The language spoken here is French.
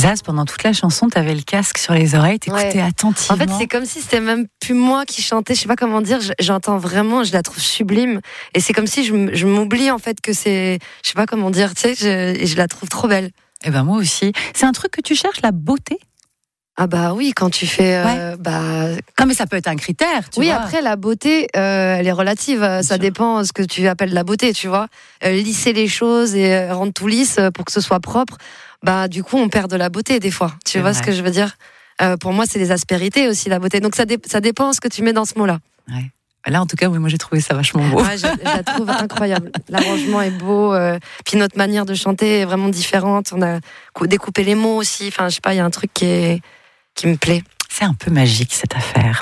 Zaz, pendant toute la chanson, t'avais le casque sur les oreilles, t'écoutais attentivement. En fait, c'est comme si c'était même plus moi qui chantais. Je sais pas comment dire. J'entends vraiment, je la trouve sublime. Et c'est comme si je m'oublie en fait que c'est, je sais pas comment dire. Tu sais, et je la trouve trop belle. Eh ben moi aussi. C'est un truc que tu cherches, la beauté? Ah bah oui, quand tu fais, Non mais ça peut être un critère. Tu vois. Après la beauté, elle est relative. Ça dépend de ce que tu appelles la beauté, tu vois. Lisser les choses et rendre tout lisse pour que ce soit propre. Bah du coup, on perd de la beauté des fois. Tu vois ce que je veux dire? Pour moi, c'est les aspérités aussi, la beauté. Donc ça dépend de ce que tu mets dans ce mot-là. Ouais. Là, en tout cas, oui, moi j'ai trouvé ça vachement beau. Ouais, je la trouve incroyable. L'arrangement est beau. Puis notre manière de chanter est vraiment différente. On a découpé les mots aussi. Enfin, je sais pas, il y a un truc qui me plaît. C'est un peu magique cette affaire.